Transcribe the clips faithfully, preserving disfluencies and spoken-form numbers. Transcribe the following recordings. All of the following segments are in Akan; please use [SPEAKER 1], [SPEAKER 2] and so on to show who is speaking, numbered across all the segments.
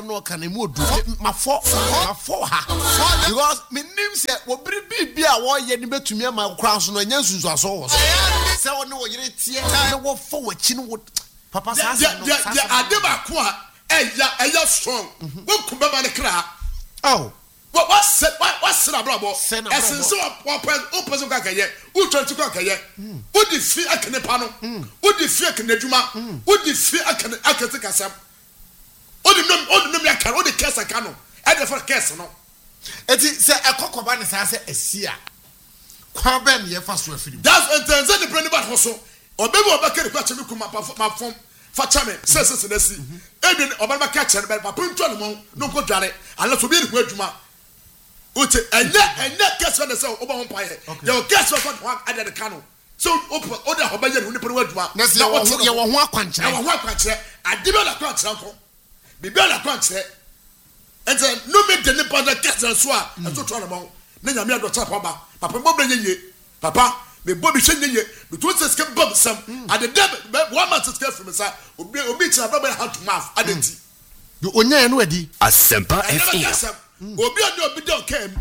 [SPEAKER 1] no can mu do ma fo ma fo ha because me nim say obiri bibia wo ye ni betumi ma kra so no nya nsunsu aso wo say wo ne wo yire tie na wo fo wachi no papa sa sa no
[SPEAKER 2] ya adeba ko a eya eya strong wo kuba ba ne kra
[SPEAKER 1] oh
[SPEAKER 2] what what said what what said abrabo essence what what person ka kaye wo twenty ka kaye wo di fi akene pa no wo di fi akene djuma wo di fi akene akete kasam wo di nom wo di nom ya kan wo di kesa kan no e dey for kesa no
[SPEAKER 1] eti se ekokoba ne sa se asia kwa ben ye fa so afiri
[SPEAKER 2] that's intense the brand about hoso obebi obakere kwa chemi kuma pa fom fa chame se se se nasi ebi obaba ka chere be papa ntwa no mo no ko dware ala so bi ne ko adwuma uche enya enya kesa na se oba ho paye ye kesa fa ho ade de kanu so opa oda ho ba ye ne pere adwuma
[SPEAKER 1] na wo ye wo ho akwankyere
[SPEAKER 2] na wo ho akwankyere ade be na kwankyere ko bibi na kwankyere ente no me de ne pa da kesa so a so to no mo na nyame adocha papa papa mo bre ye papa me bobi hwenye ye me to se ske bob sam ade dem one man se ske from sa obi obi tira baba how to mouth adenti
[SPEAKER 1] do onya no adi
[SPEAKER 3] Asempa F M
[SPEAKER 2] obi on obi don came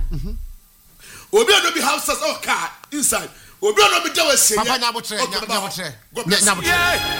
[SPEAKER 2] obi on obi house or car inside obi on obi don say
[SPEAKER 1] papa nya botre nya botre nya botre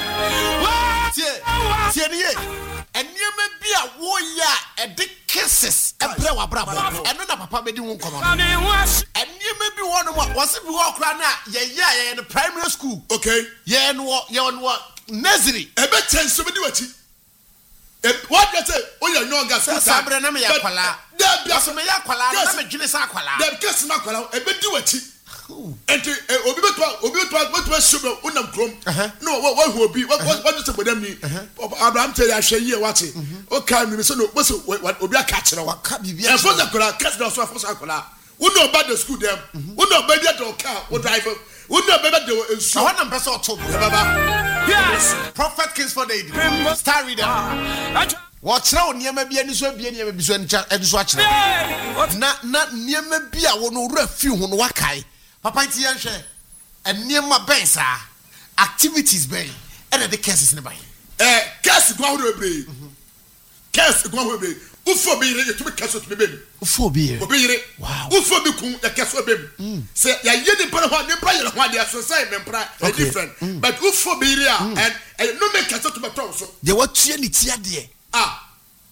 [SPEAKER 1] tie tie ni eniema bi a wo ya e de kisses e bre wa brabo eno na papa be di won komo eniema bi wo no wo se bi wo kra na ye ya ye in primary school
[SPEAKER 2] okay
[SPEAKER 1] ye no ye no nursery
[SPEAKER 2] e be chenso be di wachi e what you say o ya no ga
[SPEAKER 1] sa sabre na me ya kwala
[SPEAKER 2] da bi
[SPEAKER 1] aso me ya kwala na me dwene sa kwala
[SPEAKER 2] da kiss na kwala e be di wachi enti obi beto obi beto beto shobe unam krom no wo wo obi what what you say bodam ni Abraham tell ya hwe ye wache o kai mi so no bo so obi aka kire wa
[SPEAKER 1] ka bibia
[SPEAKER 2] e fo za kwala kiss na so afo kwala uno ba the school dem uno ba dia do car wo drive uno ba ba de ensu
[SPEAKER 1] I want them person to
[SPEAKER 2] baba
[SPEAKER 1] yes Prophet Kingsford Aid star reader watch now niema bia ni so bia niema bi so eni so akire na na niema bia wo no wura fi ho no wakai papa nti yan hwe eniema ben sa activities ben and the cases ne ban
[SPEAKER 2] eh case gwa ho bre case gwa ho bre ufo bi yire to be case to be bem
[SPEAKER 1] ufo bi yire
[SPEAKER 2] obi yire
[SPEAKER 1] wow
[SPEAKER 2] ufo bi kun ya case bem say ya ye ni para ho ni para yire ho ade so say men para a different but ufo bi yire and no make case to be talk so
[SPEAKER 1] de watua ni tia de
[SPEAKER 2] ah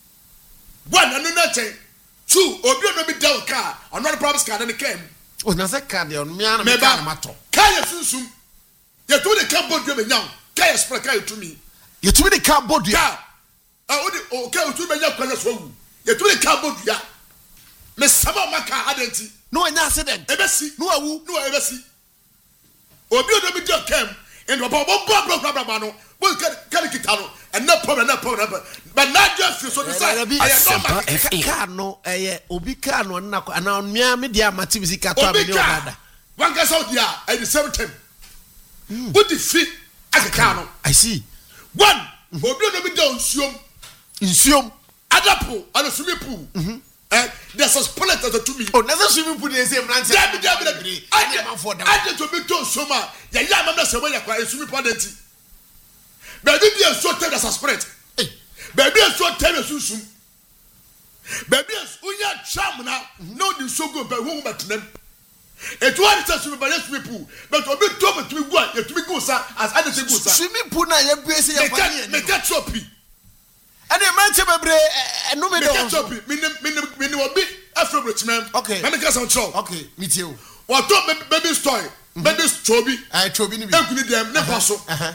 [SPEAKER 2] one no na chen two obi no bi del car another promise car na came
[SPEAKER 1] o na se ka de on me ana me ka na mato
[SPEAKER 2] kaya sunsum ye to the cardboard do me nyaw kaya spray kaya to me
[SPEAKER 1] ye to the cardboard
[SPEAKER 2] ya ah o de o kaya to me nya kwala so wu ye to the cardboard ya me sama maka adenti
[SPEAKER 1] no anya accident
[SPEAKER 2] ebesi
[SPEAKER 1] no awu
[SPEAKER 2] no ebesi obi o do bi del came and bo bo bo bo bo no bo ka kita no and no problem no problem but not just so the side
[SPEAKER 3] Asempa F M
[SPEAKER 1] ka no eh obi ka no na na mia me dia mativisi ka to abeni ogada
[SPEAKER 2] one guy out there at the same time what the fit aka no
[SPEAKER 1] I see
[SPEAKER 2] one obi no be down nsuom
[SPEAKER 1] nsuom
[SPEAKER 2] adapo and swimming pool eh there's a split at the to me
[SPEAKER 1] oh na swimming pool dey say branch
[SPEAKER 2] there be there be I just to be down nsuom ya ya mama say when ya kwa swimming pool denti baby be so tell us a spread baby so tell us susum baby unya cham na no the so go but who but them it one is to be swimming pool but obi to but we go you to be go sir as I say go sir
[SPEAKER 1] swimming pool na ye buese ye
[SPEAKER 2] fani me get choppy
[SPEAKER 1] and e man che bebre no me
[SPEAKER 2] do choppy me me me me obi afro richman
[SPEAKER 1] okay
[SPEAKER 2] me get some chop
[SPEAKER 1] okay me too
[SPEAKER 2] what to baby story baby chobi
[SPEAKER 1] I chobi ni bi
[SPEAKER 2] e kuni dem ne paso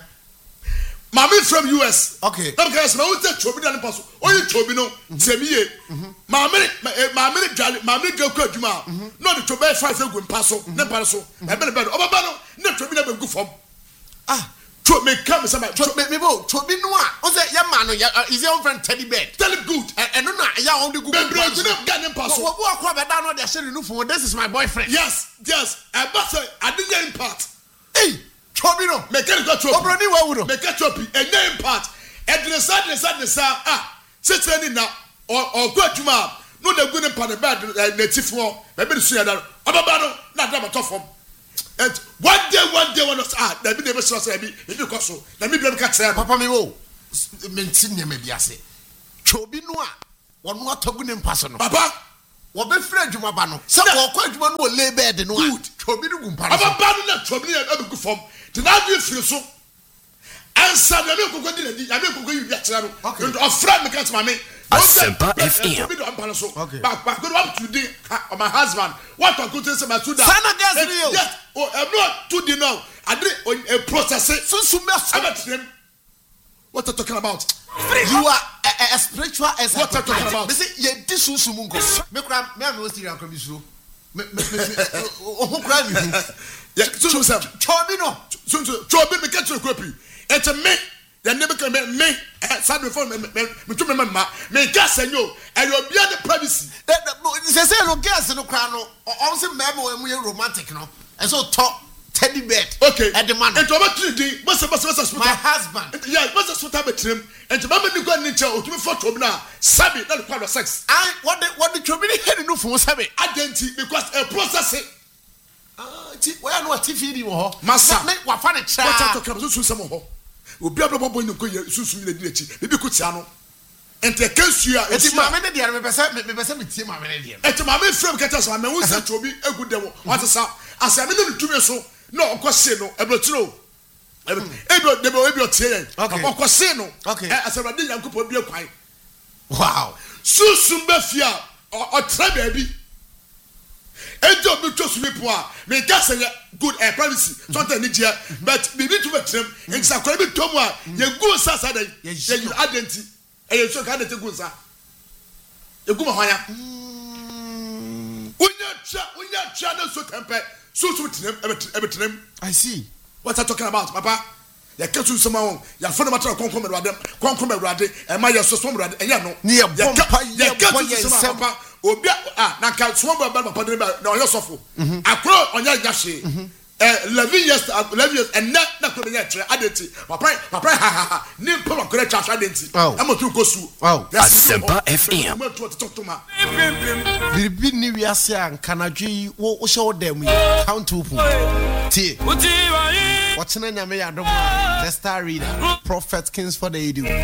[SPEAKER 2] Mami from U S.
[SPEAKER 1] Okay.
[SPEAKER 2] I'm going to say, "Who's that chobi na paso? Oye chobi no, semiye. Mami, mami jali, mami joko juma. No the chobi five se gun paso, ne paso. Na be be. Oba ba no, ne chobi na be gu fom. Ah, chobi me come say my
[SPEAKER 1] chobi me bo, chobi no a. O say ya man no, is your friend Teddy Bear.
[SPEAKER 2] Tell him good.
[SPEAKER 1] And no na ya on the gu.
[SPEAKER 2] Be bre gu na ga ne paso.
[SPEAKER 1] Wo wo akwa be da no dey share no phone. This is my boyfriend.
[SPEAKER 2] Yes, yes. I but say I didn't impact.
[SPEAKER 1] Hey. Chobi no
[SPEAKER 2] mechanical chobi
[SPEAKER 1] obroni wa wu no
[SPEAKER 2] mechanical chobi enye impact edresa dresa dresa ah seteni na o go adwuma no na gu ne pa ne bad native one be be su ya da obaba no na da mato form and one day one day one of ah na bi na be so so bi e bi koso na mi bi ka tire
[SPEAKER 1] papa mi wo menti ne me biase chobi no a One what to go in person.
[SPEAKER 2] Papa,
[SPEAKER 1] what be friend to my banner? Some more quite one will lay bed and wood. Toby the Gumpa.
[SPEAKER 2] I'm a banner to me and good form. To now you feel so. And some of you go to the American you get a friend against my mate.
[SPEAKER 3] Asempa F M.
[SPEAKER 2] Okay. But but go up to the my husband. What I could say my student.
[SPEAKER 1] Son against real.
[SPEAKER 2] Yes. Oh, I'm not to the now. I did a process. So soon I'm what are talking about?
[SPEAKER 1] You are a, a, a spiritual as
[SPEAKER 2] what are talking about?
[SPEAKER 1] They say ye this sumungo. Me kra me am was here come through. Me me me o kra me.
[SPEAKER 2] Yeah, so so
[SPEAKER 1] chobi no.
[SPEAKER 2] So so chobi me get to copy. It's a me. The never come me sad before me me to me mama. Me gas enyo. And you be the privacy.
[SPEAKER 1] Say say no gas no kra no. On say memo we romantic no. And so talk teddy bear.
[SPEAKER 2] Okay.
[SPEAKER 1] At the man.
[SPEAKER 2] And to about three day. What's what's what's
[SPEAKER 1] my husband.
[SPEAKER 2] Yeah, what's the sort of trim? And to mama me go nature or to me for to now. Sabi not the part of sex.
[SPEAKER 1] I what the what the trouble head no for sabi.
[SPEAKER 2] Identity because a process it.
[SPEAKER 1] Ah, where no T V ni wo.
[SPEAKER 2] Massa.
[SPEAKER 1] Me wa fa ne tra.
[SPEAKER 2] What are talking about so some ho. Obi abro boy no go susu ni di echi. Bibi ko tia no. Ente kansu a
[SPEAKER 1] eti ma me ne dia me pese me pese me tie ma me ne dia.
[SPEAKER 2] Eti ma me frame keta so ma hu se tobi egu dem. What sa asa me no tumi so no okose no ebrotiro. Ebro dem ebro tie yen. Okose no. Asa rade yankopɔ bi akwan.
[SPEAKER 1] Wow.
[SPEAKER 2] Susu be fia o tra baabi. Ejo bi to sumi po a me gas good air privacy something ni dia but we need to be trim in sakwa bi to mu a ye go sa sa dey ye identity e ye so ka dey go sa ye go ma hwan ya unya twa unya twa na so tempe so so trim e be trim.
[SPEAKER 1] I see
[SPEAKER 2] what are talking about papa ya kesu sama won ya fo na matra konkom ewrade konkom ewrade e ma ye so so ewrade enya no
[SPEAKER 1] ya bompa
[SPEAKER 2] ya kesu sama papa obi ah na ka so mo ba papa na oyo sofo akro onya yahye eh eleven years eleven years and na na ko nya tre adenti papa papa ha ha ha ni pa ko re cha adenti e mo tu kosu
[SPEAKER 3] Asempa F M.
[SPEAKER 1] Bibi ni wiase anka na dwi wo wo hye wo dem count open tie what's na nyame ya dom the star reader prophet kings for the edu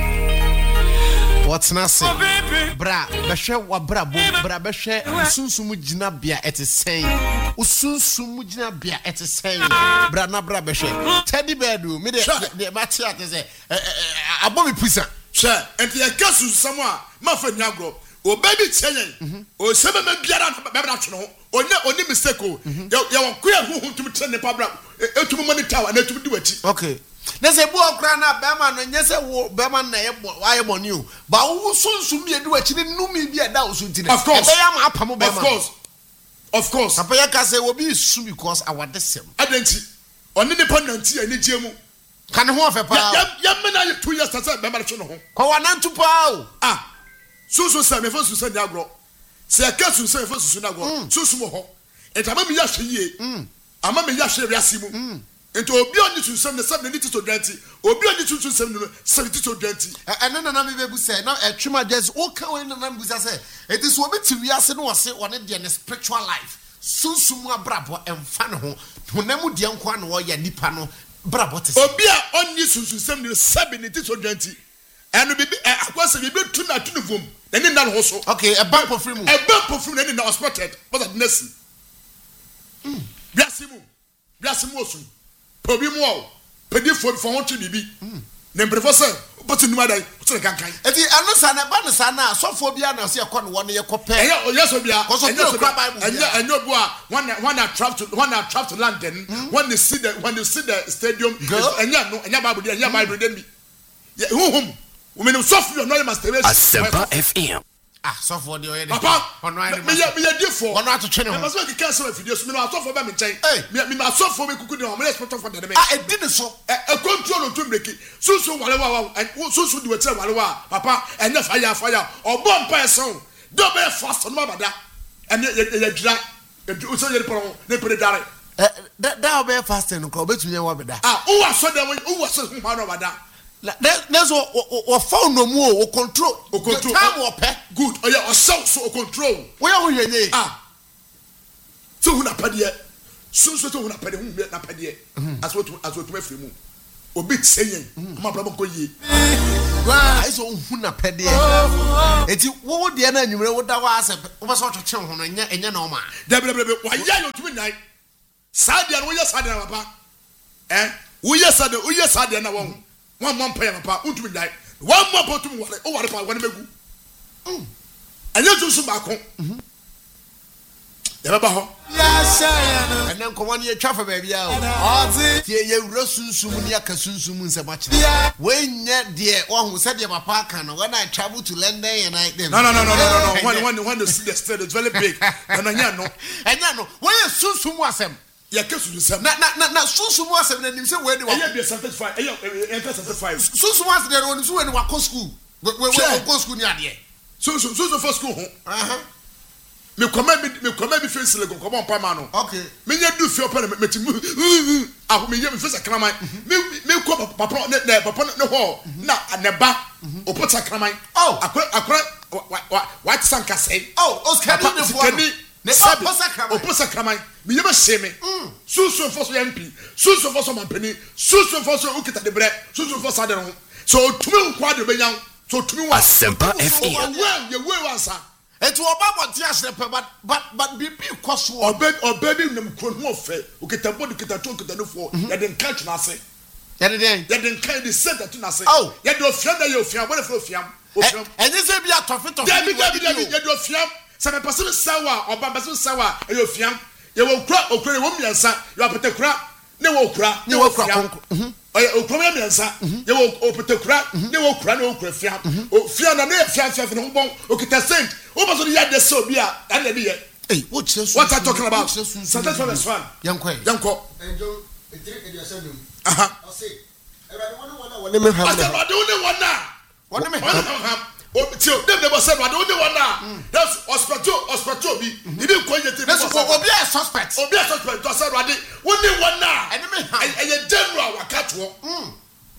[SPEAKER 1] what's na say bra behwe wa bra bom bra behwe sunsumu gina bia etesen usunsumu gina bia etesen bra na bra behwe teddy bedu me de de mati atese abomi pusa
[SPEAKER 2] sure and the kasu samwa ma fa nyagro o baby cheyen o sebe me biara na be bra twe no onya oni mistake o ya won ko ya hu hu tum tre ne pa bra etum monitor na etum di wachi.
[SPEAKER 1] Okay. Na se bu okra na be ma no nye se wo be ma na ye wa money o ba wo sunsun bi edu achi ni numi bi eda wo sunti ne
[SPEAKER 2] of course
[SPEAKER 1] e be ya ma apam be ma
[SPEAKER 2] of course of course
[SPEAKER 1] papa ya ka se wo bi su because awadesem
[SPEAKER 2] adenti oni ne pananti ani giemu
[SPEAKER 1] kan ho ofe pa
[SPEAKER 2] ya ya me na two years tasa be ma twe no ho
[SPEAKER 1] ko wa nantu pa o
[SPEAKER 2] ah susu sa me fa susu nya agro se ka susu sa me fa susu na agro susu mo ho etama me ya hwe yie ama me ya hwe riase mu ento obi oni sunsem ne sam ne niti to dranti obi oni sunsem ne seventy to dranti
[SPEAKER 1] eno na na me bebu say na etwuma just o ka we na na bebu say it is obi ti wiase no wose one de ne spiritual life sunsumu abrabo emfa ne ho honam de enko na wo ya nipa no brabo te
[SPEAKER 2] obi a oni sunsem ne seventy to dranti eno bibi akwase bibi tu na tu ne vom na ni na ho so
[SPEAKER 1] okay a bank of free mu
[SPEAKER 2] a bank of free na ni na hospital but that nesi mm biasimu biasimu osu obi mu o pedi for for ho twi bibi na mbrefo se but numa dai so kankan
[SPEAKER 1] eti anu sa na ba ne sa na sofo bia na se ekọ no won ye kopẹ
[SPEAKER 2] eya oyeso bia
[SPEAKER 1] enyo bible
[SPEAKER 2] enya enyo bu a one one trap to one trap to London when they see the when they see the stadium enya no enya bible dey enya bible dey mi hu hum we mean sofo no masturbation
[SPEAKER 3] Asempa F M.
[SPEAKER 1] ah sofo de oye de
[SPEAKER 2] papa me ya me ya di for
[SPEAKER 1] ono atotwe ne ho
[SPEAKER 2] me so ke kan so afidie so me no sofo ba me nchen me me ma sofo me kuku de ho me respect for the me
[SPEAKER 1] ah e di ne so
[SPEAKER 2] e control to break so so wale wa so so di wetre wale wa papa enya fire fire obo mpa eson do be fast no bada enya ya dira e so ye pro ne pre dare
[SPEAKER 1] eh da be fast no ko betumi ye wa beda
[SPEAKER 2] ah o wa so de o wa so hu ma no bada
[SPEAKER 1] there's o phone no mu o control
[SPEAKER 2] o control
[SPEAKER 1] time o pe
[SPEAKER 2] good o ya o so so o control
[SPEAKER 1] we ya hu yenye
[SPEAKER 2] ah so hu na pade so so so hu na pade hu na pade as what as what me free mu obi tseyen ma bra ko yi
[SPEAKER 1] ai so hu na pede eti wo de na anwumre wo da wa ase wo be so twetwe ho no nya enya na o ma
[SPEAKER 2] da bre bre wa ya yo tumi nai sadia no wo ya sadia na papa eh wo ya sadia wo ya sadia na won won mo mpa ya papa untumi nai won mo potum wale o wale pa won megu mm anya tusu ba ko mhm ya baba ho
[SPEAKER 1] and then come on ye trafa baby ah tie ye wura sunsum ni aka sunsum nsem akire when ye de ohun said de papa kan no when I travel to London and I them
[SPEAKER 2] no no no no no no when when when you see the state it's very big and anya no
[SPEAKER 1] anya no when ye sunsum asem
[SPEAKER 2] ye ke sunsum
[SPEAKER 1] na na na sunsum asem na nim say we de wa
[SPEAKER 2] ye be satisfied ye ye satisfied
[SPEAKER 1] sunsum asem de won so we wa ko school we we go school ni ade
[SPEAKER 2] sunsum sunsum for school ho
[SPEAKER 1] aha
[SPEAKER 2] me come me come me face le come on pa ma no
[SPEAKER 1] okay
[SPEAKER 2] me nya du fi opa me ti aho me ye me face kraman me me ko papa ne papa ne ho na aneba opota kraman
[SPEAKER 1] oh
[SPEAKER 2] akora akora what sanka say
[SPEAKER 1] oh oscar ni fo
[SPEAKER 2] ne opota kraman opota kraman me ye be she me susu fo so mp susu fo so mampani susu fo so ukita de bre susu fo so de no so tumi kwa de benyan so tumi wa
[SPEAKER 3] Asempa F M
[SPEAKER 2] ye we wansa
[SPEAKER 1] etu oba boti asre pe but but but bibi kwaso
[SPEAKER 2] obe obe bi nem kro no fe ukita body ukita to ukita no fo ya den catch na ase
[SPEAKER 1] ya den
[SPEAKER 2] ya den kind the center to na ase
[SPEAKER 1] oh
[SPEAKER 2] ya de ofiam da ya ofiam wole fo ofiam ofiam
[SPEAKER 1] enye se bi atofe tofe
[SPEAKER 2] ya bi ya bi ya de ofiam se me person sawa oba person sawa ya ofiam ya wo kura okura wo miansa ya apete kura ne wo kura
[SPEAKER 1] ne wo kura konko
[SPEAKER 2] mhm oya okura miansa ya wo opete kura ne wo kura ne wo kura fiam ofiam na ne fiam fiam ne bon okita saint o ba so ya de so bi a and na ye
[SPEAKER 1] hey what Jesus
[SPEAKER 2] what are talking about Santa Thomas one
[SPEAKER 1] yanko
[SPEAKER 2] yanko
[SPEAKER 1] enjo etire edia sedum
[SPEAKER 2] aha
[SPEAKER 1] o say everybody wona wona wona me ham
[SPEAKER 2] asa ba de wona wona
[SPEAKER 1] wona me
[SPEAKER 2] ham o ti o dem dem say ba de wona wona that's hospital hospital bi ibi ko yete bi
[SPEAKER 1] obi a suspect
[SPEAKER 2] obi a suspect to say rade wona wona
[SPEAKER 1] ene me ham
[SPEAKER 2] eye general wakato
[SPEAKER 1] mm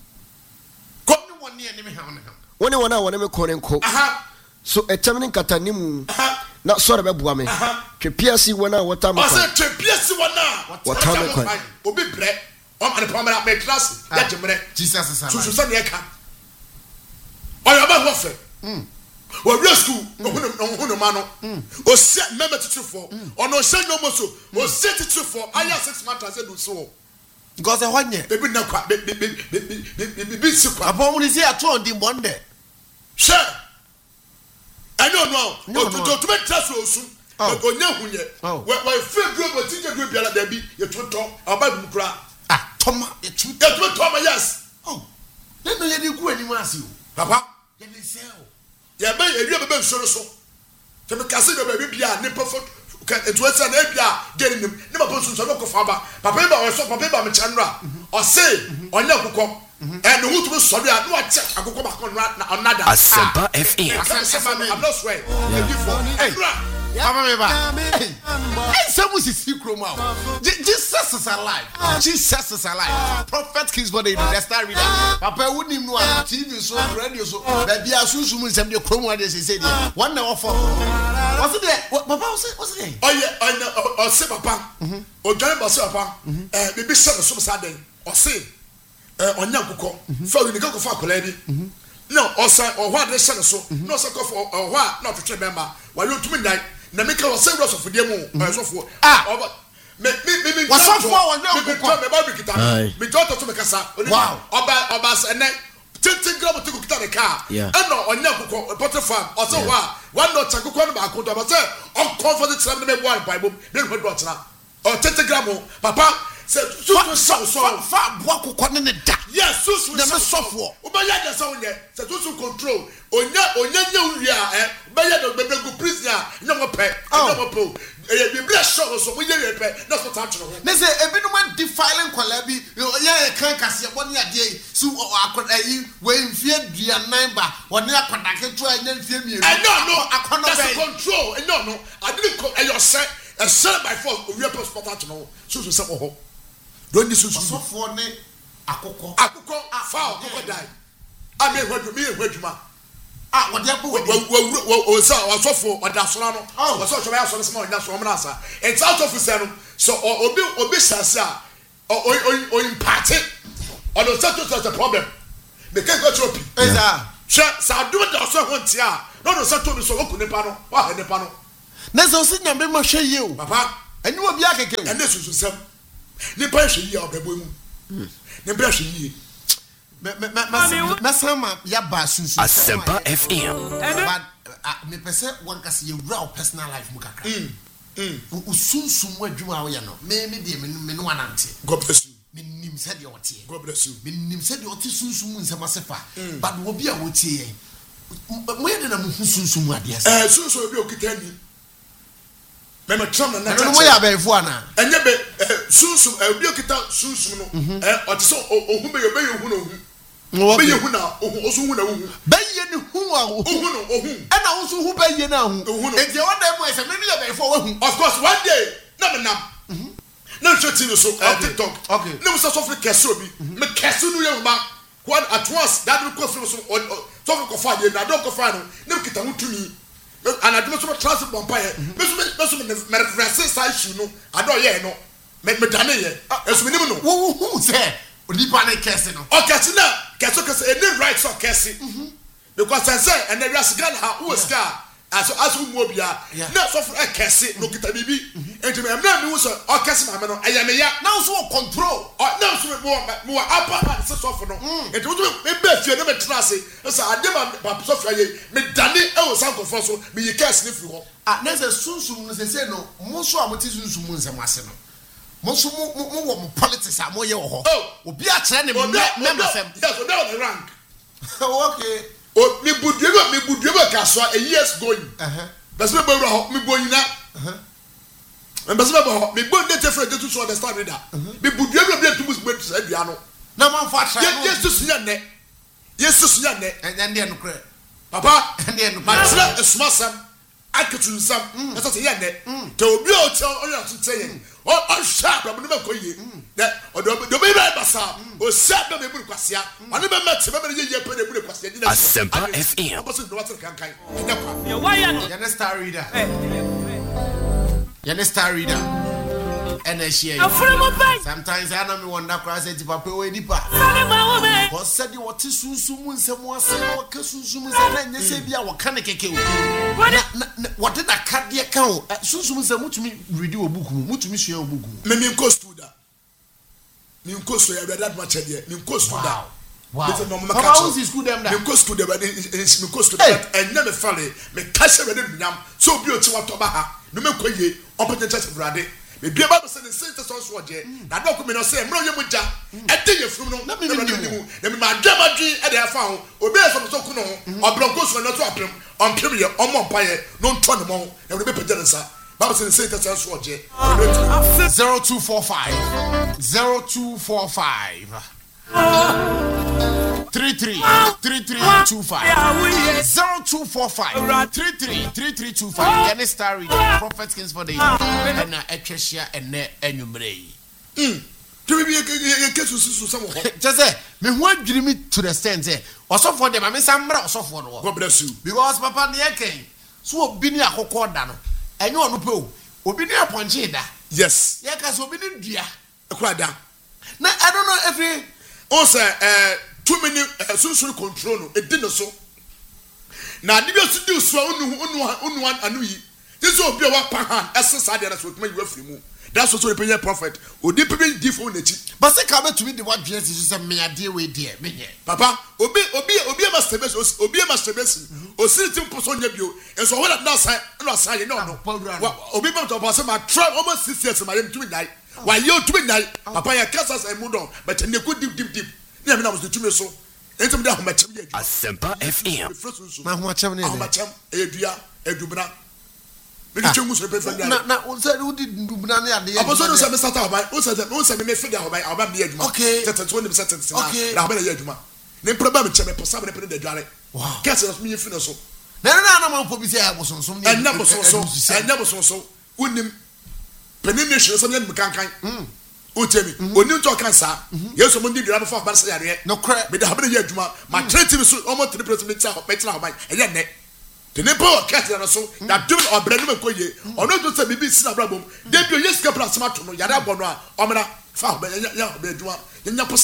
[SPEAKER 1] ko ni wona ene me ham na wona wona wona me ko renko
[SPEAKER 2] aha
[SPEAKER 1] so etamni katanimu na sore be bua me twepiasi wona wota me
[SPEAKER 2] o say twepiasi wona
[SPEAKER 1] wota me kwan
[SPEAKER 2] obi bre o ma ne pamara me class ya jemre
[SPEAKER 1] Jesus is alive
[SPEAKER 2] so so ne ka o ya ba ho fe mm o real school no no no ma no o se member titufo o no se no mo so o se titufo aya six months as do so
[SPEAKER 1] because e honye
[SPEAKER 2] be bi na kwa be be be be si kwa
[SPEAKER 1] abon ni say ato on di monde
[SPEAKER 2] she I don't know. To to to make trust osu. Ko nya hunye. We we fe duro go tinje duro biala da bi ye to to aba bi kura.
[SPEAKER 1] Ah, toma ye to.
[SPEAKER 2] Ye to to ma yes.
[SPEAKER 1] Oh. Then no ye di ku ani ma asi o.
[SPEAKER 2] Papa,
[SPEAKER 1] ye ni se o.
[SPEAKER 2] Ye ba ye wi be be nsoro so. Te me kase do ba bi bia ne perfect ka etu esa na bia geri nim. Ne ma posu so ko fa ba. Papa ba o so papa ba me chanra. O say onya kokko. And who to sorry, I know I check. I go back on another.
[SPEAKER 3] Asempa F M.
[SPEAKER 2] I'm not swearing. Hey,
[SPEAKER 1] Papa me ba. Hey, some is secret now. Jesus is alive. Jesus is alive. Prophet Kings for the star reader. Papa wouldn't even know T V so radio so. Baby, I soon soon some the chrome what they said. One hour for. What's it there? Papa was it? What's it?
[SPEAKER 2] Oh yeah, I know. Oh, say Papa. Oh, Johnny Bossa Papa. Eh, maybe seven so sad. Or say. Onya kokko fa we nika ko fa kola bi no osa o hwa de hye ne so no osa ko fo o hwa na twetwe member wa yo tumi ndai na meka wo se roso fodie mu o so fo
[SPEAKER 1] ah
[SPEAKER 2] me me me
[SPEAKER 1] wa so fo wo nya kokko
[SPEAKER 2] me ba bi kita me jota to me kasa
[SPEAKER 1] wow
[SPEAKER 2] oba oba se ne ten gram to kita ne ka e no onya kokko potter farm o so hwa one no chakoko no ba ko to ba se o comfort tram ne me bo an bible be ko do tra o ten gram papa se so so so
[SPEAKER 1] fa boa kokko ne da
[SPEAKER 2] yes so so
[SPEAKER 1] na me sofo
[SPEAKER 2] o ba ya da so nye se so so control onya onya nya wia eh ba ya do bebe go prison nya mo pe nya mo po e bi bla show so mo ye pe na so ta tro ho
[SPEAKER 1] ne se ebi no man defiling kwala bi ya e kan kase bo ne ade su akoda yi we mfie duanan ba woni akoda keto anya mfie mienu
[SPEAKER 2] eh no no
[SPEAKER 1] akono
[SPEAKER 2] be control eh no no I didn't e your set a set by force o we passport at no so so se mo ho don't you so so
[SPEAKER 1] for ne akoko
[SPEAKER 2] akoko fa akoko dai a me hwadu me hwaduma
[SPEAKER 1] ah wode apo
[SPEAKER 2] we o sa o sofo odasora no o so so ya so se ma onya so mna asa it's out of say no so obi obi sase a o o impart on the status as a problem me can go trophy
[SPEAKER 1] eza
[SPEAKER 2] sha sa do the so ho ntia no no sato bi so wo kunipa no wa ha nipa no
[SPEAKER 1] na so si nyambe ma hwe yi o
[SPEAKER 2] papa
[SPEAKER 1] eni obi akeke o
[SPEAKER 2] ene susu sam nipa hwe yi obebo mu nipa hwe yi
[SPEAKER 1] me me me me sama ya ba sunsun
[SPEAKER 3] Asempa F M
[SPEAKER 1] but me pese one kase ye real personal life mu kakra mm usunsun mu adwuma wo ye no me me de me no anante
[SPEAKER 2] God bless you
[SPEAKER 1] me nim se de otie
[SPEAKER 2] God bless you
[SPEAKER 1] me nim se de otie sunsun mu nsema sefa but wo bi a wotie ye mo ye de na mu sunsun mu ade ase
[SPEAKER 2] eh sunsun obi okitani me me tram na na
[SPEAKER 1] no mo ya ba efo ana
[SPEAKER 2] enye be sunsun obi okita sunsun no eh o te so ohun be yo be yo hu no hu be ye hu na osu hu na hu
[SPEAKER 1] be ye ni hu a hu
[SPEAKER 2] hu no ohu
[SPEAKER 1] e na wo so hu be ye na hu e je wo dem mo e se me ni ya be fo wo hu
[SPEAKER 2] of course one day na me nam na show TV so TikTok
[SPEAKER 1] okay
[SPEAKER 2] na mo so so kese obi me kese no ye ba one at once that will go from so so ko fa dey na do ko fa no na kita hu tumi and I do so transit vampire me so me so me reverse side shoe no ado ye no me me dane ye eso me nim no
[SPEAKER 1] wo hu se onipa na kese no
[SPEAKER 2] o kese na kese kese any right so kese because I say and there is gan ha who scar as as who mo bia na so for kese no kita bibi enti me na me wo so o kese ma me no aya me ya
[SPEAKER 1] na so control
[SPEAKER 2] na so me mo upper hand so so for no enti wo me be fie na me trase so ade ma ba so fia ye me dane e wo san kofo so me ye kese ni fi ho
[SPEAKER 1] ah na se sunsum no se se no mo so amoti sunsum nsem ase no mo so mo mo wo mo politics a mo ye wo ho obi a kire ne member fam
[SPEAKER 2] yes o dey on the rank
[SPEAKER 1] okay
[SPEAKER 2] o mi budueba mi budueba ka so a years going eh best me bro ho mi boyina eh and best me bro mi bon dey different to so understand reader mi budueba bi to mus gbe to adua no
[SPEAKER 1] na man fa tra
[SPEAKER 2] yes to sunya ne yes to sunya ne
[SPEAKER 1] and dey no kre
[SPEAKER 2] papa
[SPEAKER 1] and dey no
[SPEAKER 2] ma tra esuma sam akatu sam na say ye ne te obi o che o ya to say o o sha bra mo no ko ye that o do do be ba sa o sha do me buru kwasia ani be met be be ye pe de buru kwasia di na
[SPEAKER 3] Asempa F M
[SPEAKER 2] o so do what kan kan
[SPEAKER 4] ye why no
[SPEAKER 1] you star reader you star reader and I share sometimes I know me wonder cross it papa we nipa what said you what sunsum nsem ase no ka sunsum nsem na nyese bia wo ka ne keke what did that card there kan sunsum nsem mutumi read wo book mu mutumi sua wo book mu
[SPEAKER 2] me me ko student me ko so ya that much there me ko student
[SPEAKER 1] wow
[SPEAKER 2] this no me
[SPEAKER 1] ka how is school them that
[SPEAKER 2] me ko student me ko student and na me fale me ka she be dem nyam so obi o chi wato ba ha no me ko ye opportunity church brade me bia ba say the same so so je na do ko me no say mro ye mu ja e de ye frum no na me me na me ma dwa ma dwi e de afa ho obi e so so ku no obronko so na so apem on pem ye omo mpa ye no nto ne mo na we be pejere nsa Bible says the same so je
[SPEAKER 1] zero two four five zero two four five three three three three two five zero two four five three three three three two five. Any star reading Prophet Kings for the and a treasure and ne enumere.
[SPEAKER 2] Mm. To be a case of some.
[SPEAKER 1] Just say me who dream me to the stand say also for them I mean some also for
[SPEAKER 2] God bless you
[SPEAKER 1] because papa the ken so obi ni akoko da no enyo no pe o obi ni aponche da
[SPEAKER 2] yes
[SPEAKER 1] ya ka so obi ni dua
[SPEAKER 2] ekwa da
[SPEAKER 1] na I don't know if
[SPEAKER 2] o say eh too many sunsun control no e di no so na ade bi o si di so unu unu unu anu yi this obi o wa pa han esesa de na so tuma yi wa firi mu that's what the prophet odi pe di fo na chi
[SPEAKER 1] but say ka be to me the what dress is say me ade we there me here
[SPEAKER 2] papa obi obi obi masturbation obi masturbation o si ti poso nya bio enso ho na san na san ye no no obi be to poso ma try almost six years ma dem to me die why you to me die papa ya kasa say mu don but ne go deep deep deep ne me na was to me so entum da ho ma chem ye
[SPEAKER 3] Asempa F M
[SPEAKER 1] na ho ma chem ne
[SPEAKER 2] ho ma chem e dua edubra me di chengu so pe fe
[SPEAKER 1] na na o say o di ndubna ne ade
[SPEAKER 2] aposo no say me start abai o say o say me fe dia abai abai me aduma
[SPEAKER 1] okay
[SPEAKER 2] tete twenty percent na abai ya aduma ne problem me cheme posa me pe de dware wow kese no me fi no so
[SPEAKER 1] na na na ma po bi say abosonsom ne
[SPEAKER 2] anya bosonsom anya bosonsom unim penin nation so me kankan mm o temi oni nto kan sa yeso mo ndi dware fo ba say yare
[SPEAKER 1] no kra
[SPEAKER 2] me da abai ya aduma ma treaty so almost three percent me tira me tira abai e ye ne the neighbor cat na so that do or brand me koye ono to say bibi sina brabom dey bi yes kapra sma to no yara bono a omra fa ba ya ya be duma nya posa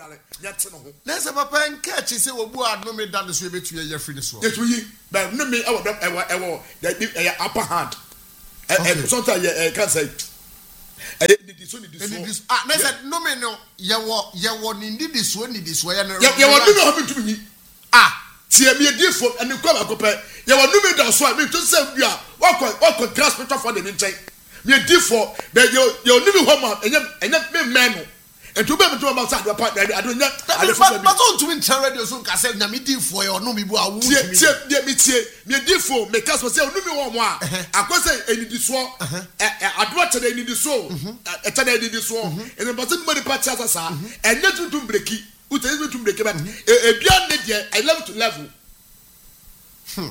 [SPEAKER 2] dale yet no ho
[SPEAKER 1] na se papa enka chi se obu adno me da so ebetu ye free so
[SPEAKER 2] yetu yi but no me e wo e wo e wo the upper hand e sometimes e can say e didi so didi so
[SPEAKER 1] ah na se no me no ye wo ye wo ni didi so ni didi so ye no
[SPEAKER 2] ye wo no me ho bitumi ah tie me di fo ene kwa akopɛ ye wo no me da so a me to say bia wakɔ wakɔ grass picture for the nkyɛn me di fo be ye ye no me ho ma enye enye me men no entu be me to ma sa do pa I don't nya
[SPEAKER 1] ale fo but on to in radio so ka say na me di fo ye no me bu awu
[SPEAKER 2] tie tie me tie me di fo me ka so say no me wo mo a akɔsɛ enidi so e ado akyɛ enidi so e kyɛ enidi so ene but me di pa tia sa enye tuntum breki utai me tum breki but e bia ne de I level to level hmm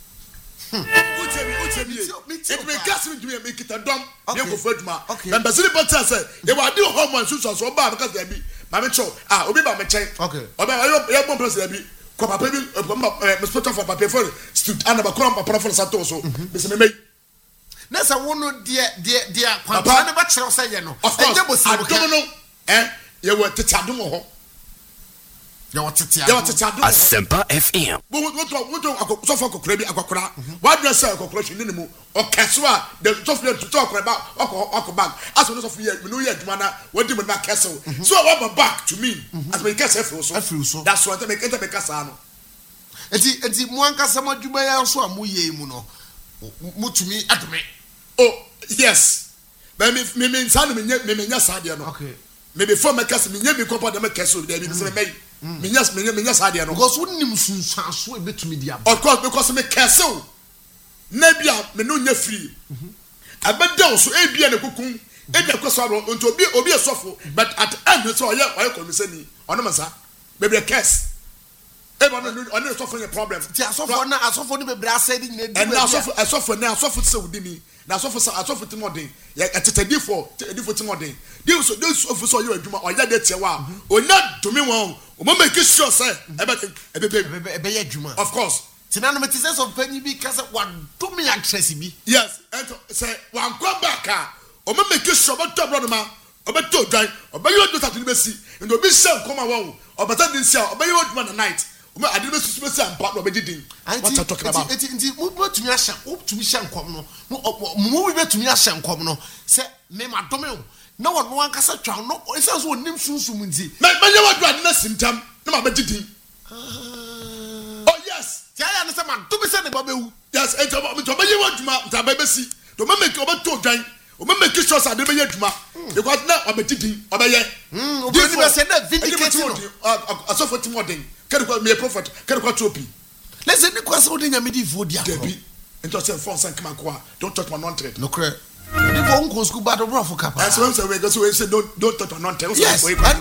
[SPEAKER 2] utai utai it me gas me do me kita dom me go for aduma na basili bota say e wa di hormone so so ba because dey bi ma me cho ah obi ba me chen
[SPEAKER 1] okay
[SPEAKER 2] obi ya bomb plus dey bi ko papa bi me spot for papa for stood and ba krom papa for sato so be se me me
[SPEAKER 1] na sa wono de de de kwanta ne ba kire say ye no enje bosi
[SPEAKER 2] adom no eh ye wo tete adom ho
[SPEAKER 1] ya watete
[SPEAKER 2] ya watete adom
[SPEAKER 3] Asempa F M
[SPEAKER 2] bo wo to wo to so for kokora bi akokora wa dress akokora hwe ne mu o keso a the top to to akokora ba akokora bag as no so for ye me no ye aduma na wodi me na keso so wa ba back to me as me keso afro so that's what I make enter me kasa no
[SPEAKER 1] enti enti mu ankasa madwuma ya so a mu ye mu no mutumi adome
[SPEAKER 2] oh yes but me me me nsa no me me me nya sa de no
[SPEAKER 1] okay
[SPEAKER 2] me before me keso me nya me kopa de me keso de bi se me me nya me me nya sa de no
[SPEAKER 1] because wonnim sunsanso e betumi dia
[SPEAKER 2] of course because me keso na bia me no nya free abeda so e bia na kokun e bia koso aro nti obi obi esofo but at end so oye oye komisani ono masa be be kes e ba no ono esofo any problem
[SPEAKER 1] ti asofo na asofo ni bebre asedi na
[SPEAKER 2] di na asofo asofo na asofo se wudini na asofo asofo timodin ya etetedifo edifo timodin di so di so so oye adwuma oye de tiewa onya domi won o mo make sure say e be e be
[SPEAKER 1] e be adwuma
[SPEAKER 2] of course
[SPEAKER 1] tinana me tise so panyi bi kasa wa domi actress bi
[SPEAKER 2] yes and say wan come back ah o mo make sure but top brother ma o be to dwan o be yo do that ni be si and o be sell come awon o better than sell o be yo adwuma na night o me ade be su be sell ampa no be didin what you talking about
[SPEAKER 1] enti enti mo tumi ahya o tumi hya nkom no mo mo be tumi ahya nkom no se me ma domi o na wo no ankasa twa no esa so onim sunsum nti
[SPEAKER 2] me me ye wadwa de na simtam na ma be didin oh yes
[SPEAKER 1] tia ya no se ma domi se ne ba bewu
[SPEAKER 2] yes e to me to be ye wadwuma nta ba be si to me make o be to dwan o me make sure say de be ye adwuma because na o be didin o be ye
[SPEAKER 1] mm o be ni be se na vindicate no
[SPEAKER 2] asofo timodin kere kwa me prophet kere kwa tropi
[SPEAKER 1] let's say ni kwa so de nyame di vo dia
[SPEAKER 2] debi into say phone san come kwa don't touch my non-trade
[SPEAKER 1] no cre ni vo nko school bad bro for kapa
[SPEAKER 2] as well say we go so we say don't don't touch my non-trade
[SPEAKER 1] yes